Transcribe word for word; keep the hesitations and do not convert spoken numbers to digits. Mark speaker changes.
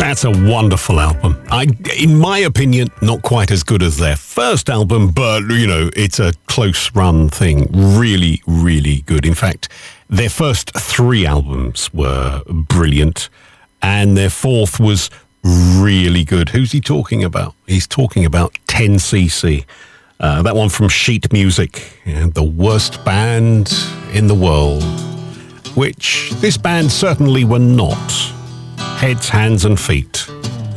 Speaker 1: That's a wonderful album. I, in my opinion, not quite as good as their first album, but, you know, it's a close run thing. Really, really good. In fact, their first three albums were brilliant, and their fourth was really good. Who's he talking about? He's talking about ten C C. Uh, that one from Sheet Music, yeah, the worst band in the world, which this band certainly were not. Heads, Hands and Feet.